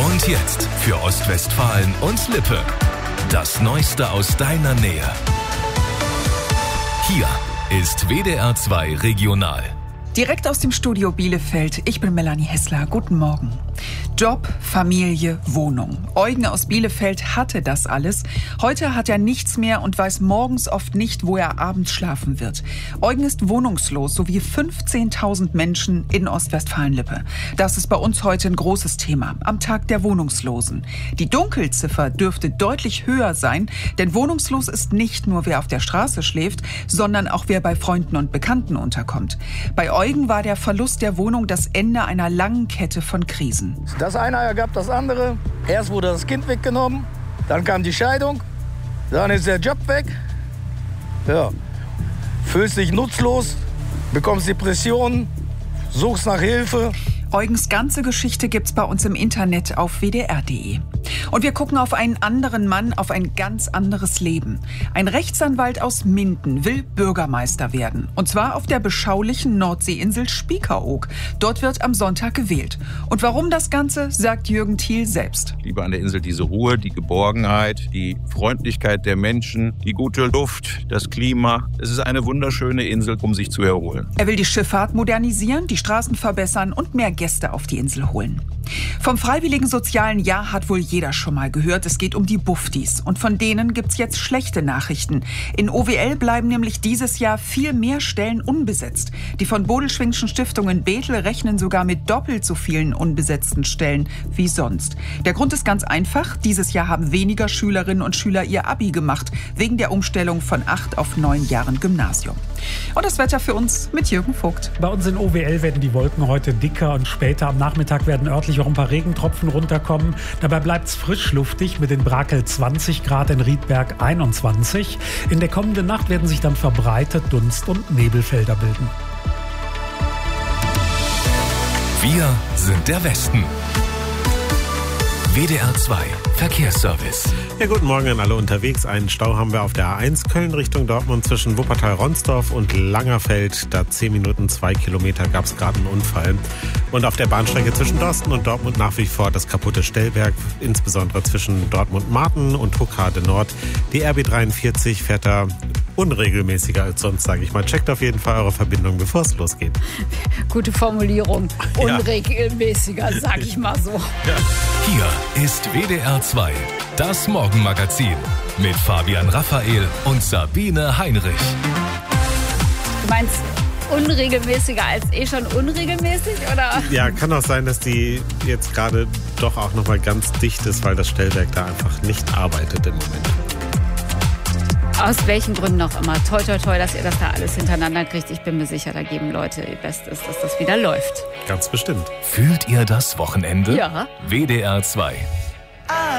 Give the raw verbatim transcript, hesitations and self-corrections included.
Und jetzt für Ostwestfalen und Lippe. Das Neueste aus deiner Nähe. Hier ist W D R zwei Regional. Direkt aus dem Studio Bielefeld. Ich bin Melanie Hessler. Guten Morgen. Job, Familie, Wohnung. Eugen aus Bielefeld hatte das alles. Heute hat er nichts mehr und weiß morgens oft nicht, wo er abends schlafen wird. Eugen ist wohnungslos, so wie fünfzehntausend Menschen in Ostwestfalen-Lippe. Das ist bei uns heute ein großes Thema, am Tag der Wohnungslosen. Die Dunkelziffer dürfte deutlich höher sein, denn wohnungslos ist nicht nur, wer auf der Straße schläft, sondern auch, wer bei Freunden und Bekannten unterkommt. Bei Eugen war der Verlust der Wohnung das Ende einer langen Kette von Krisen. Das eine ergab das andere. Erst wurde das Kind weggenommen, dann kam die Scheidung, dann ist der Job weg. Ja, fühlst dich nutzlos, bekommst Depressionen, suchst nach Hilfe. Eugens ganze Geschichte gibt's bei uns im Internet auf w d r punkt d e. Und wir gucken auf einen anderen Mann, auf ein ganz anderes Leben. Ein Rechtsanwalt aus Minden will Bürgermeister werden. Und zwar auf der beschaulichen Nordseeinsel Spiekeroog. Dort wird am Sonntag gewählt. Und warum das Ganze, sagt Jürgen Thiel selbst. Ich liebe an der Insel diese Ruhe, die Geborgenheit, die Freundlichkeit der Menschen, die gute Luft, das Klima. Es ist eine wunderschöne Insel, um sich zu erholen. Er will die Schifffahrt modernisieren, die Straßen verbessern und mehr Gäste auf die Insel holen. Vom freiwilligen sozialen Jahr hat wohl jeder schon mal gehört. Es geht um die Buftis. Und von denen gibt's jetzt schlechte Nachrichten. In O W L bleiben nämlich dieses Jahr viel mehr Stellen unbesetzt. Die von Bodelschwingschen Stiftung in Bethel rechnen sogar mit doppelt so vielen unbesetzten Stellen wie sonst. Der Grund ist ganz einfach. Dieses Jahr haben weniger Schülerinnen und Schüler ihr Abi gemacht, wegen der Umstellung von acht auf neun Jahren Gymnasium. Und das Wetter für uns mit Jürgen Vogt. Bei uns in O W L werden die Wolken heute dicker und später am Nachmittag werden örtlich auch ein paar Regentropfen runterkommen. Dabei bleibt es frischluftig mit in Brakel zwanzig Grad, in Riedberg einundzwanzig. In der kommenden Nacht werden sich dann verbreitet Dunst- und Nebelfelder bilden. Wir sind der Westen. W D R zwei Verkehrsservice. Ja, guten Morgen an alle unterwegs. Einen Stau haben wir auf der A eins Köln Richtung Dortmund zwischen Wuppertal-Ronsdorf und Langerfeld. Da zehn Minuten, zwei Kilometer gab es gerade einen Unfall. Und auf der Bahnstrecke zwischen Dorsten und Dortmund nach wie vor das kaputte Stellwerk, insbesondere zwischen Dortmund-Marten und Huckade Nord. Die R B dreiundvierzig fährt da unregelmäßiger als sonst, sage ich mal. Checkt auf jeden Fall eure Verbindung, bevor es losgeht. Gute Formulierung. Unregelmäßiger, sag ich mal so. Ja. Hier ist W D R zwei, das Morgenmagazin mit Fabian Raphael und Sabine Heinrich. Du meinst unregelmäßiger als eh schon unregelmäßig, oder? Ja, kann auch sein, dass die jetzt gerade doch auch nochmal ganz dicht ist, weil das Stellwerk da einfach nicht arbeitet im Moment. Aus welchen Gründen auch immer. Toi, toi, toi, dass ihr das da alles hintereinander kriegt. Ich bin mir sicher, da geben Leute ihr Bestes, dass das wieder läuft. Ganz bestimmt. Fühlt ihr das Wochenende? Ja. W D R zwei.